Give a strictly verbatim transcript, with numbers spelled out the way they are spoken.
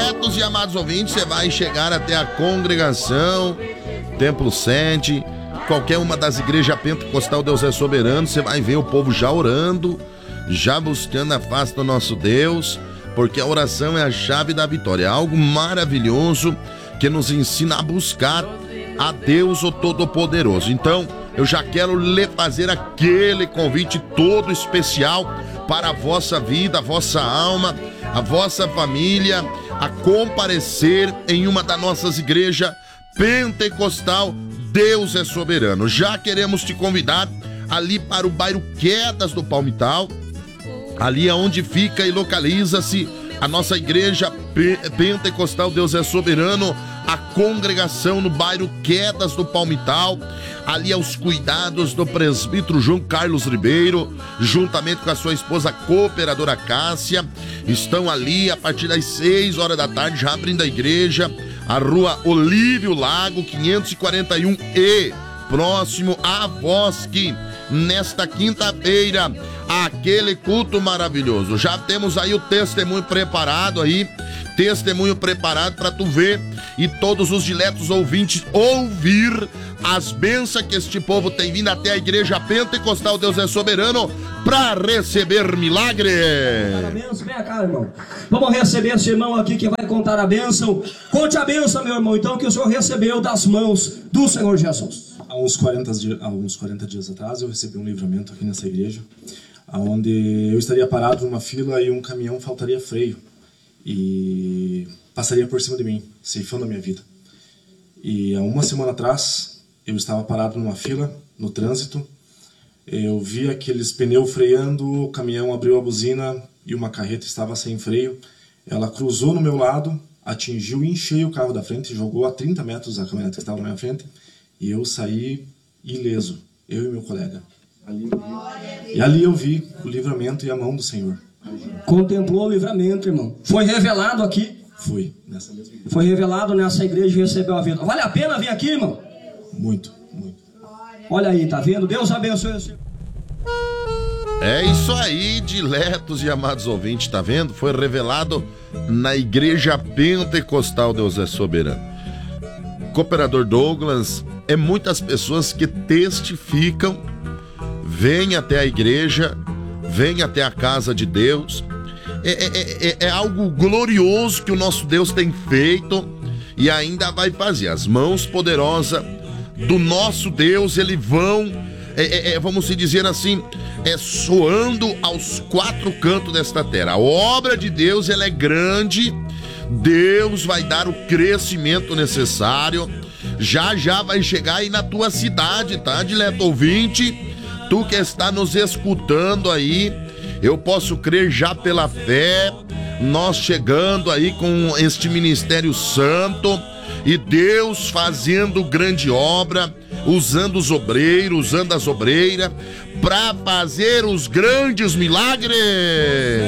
diletos e amados ouvintes, você vai chegar até a congregação Templo Sede, qualquer uma das igrejas pentecostal Deus é Soberano. Você vai ver o povo já orando, já buscando a face do nosso Deus, porque a oração é a chave da vitória. É algo maravilhoso que nos ensina a buscar a Deus o Todo-Poderoso. Então, eu já quero lhe fazer aquele convite todo especial para a vossa vida, a vossa alma, a vossa família, a comparecer em uma das nossas igrejas pentecostal Deus é Soberano. Já queremos te convidar ali para o bairro Quedas do Palmital, ali é onde fica e localiza-se a nossa igreja pentecostal Deus é Soberano, a congregação no bairro Quedas do Palmital, ali aos cuidados do presbítero João Carlos Ribeiro, juntamente com a sua esposa cooperadora Cássia. Estão ali a partir das seis horas da tarde, já abrindo a igreja, a rua Olívio Lago quinhentos e quarenta e um E, próximo a Bosque, nesta quinta-feira, aquele culto maravilhoso. Já temos aí o testemunho preparado aí, testemunho preparado para tu ver e todos os diletos ouvintes ouvir as bênçãos que este povo tem vindo até a igreja pentecostal Deus é Soberano para receber milagre. Parabéns, vem cá, irmão. Vamos receber esse irmão aqui que vai contar a bênção. Conte a bênção, meu irmão, então, que o senhor recebeu das mãos do Senhor Jesus. Há uns quarenta dias, há uns quarenta dias atrás eu recebi um livramento aqui nessa igreja, onde eu estaria parado numa fila e um caminhão faltaria freio e passaria por cima de mim, ceifando a minha vida. E há uma semana atrás eu estava parado numa fila no trânsito, eu vi aqueles pneus freando, o caminhão abriu a buzina e uma carreta estava sem freio. Ela cruzou no meu lado, atingiu em cheio o carro da frente, jogou a trinta metros a caminhonete que estava na minha frente e eu saí ileso, eu e meu colega. Ali eu vi. E ali eu vi o livramento e a mão do Senhor. Contemplou o livramento, irmão. Foi revelado aqui. Fui, nessa mesma igreja. Foi revelado nessa igreja e recebeu a vida. Vale a pena vir aqui, irmão? Muito, muito. Olha aí, tá vendo? Deus abençoe o senhor. É isso aí, diletos e amados ouvintes, tá vendo? Foi revelado na igreja pentecostal Deus é Soberano. Cooperador Douglas, é muitas pessoas que testificam, vêm até a igreja, vêm até a casa de Deus. É, é, é, é algo glorioso que o nosso Deus tem feito e ainda vai fazer. As mãos poderosas do nosso Deus, ele vão, é, é, é, vamos dizer assim, é, soando aos quatro cantos desta terra. A obra de Deus, ela é grande. Deus vai dar o crescimento necessário. Já já vai chegar aí na tua cidade, tá, dileto ouvinte? Tu que está nos escutando aí, eu posso crer já pela fé, nós chegando aí com este ministério santo e Deus fazendo grande obra, usando os obreiros, usando as obreiras para fazer os grandes milagres.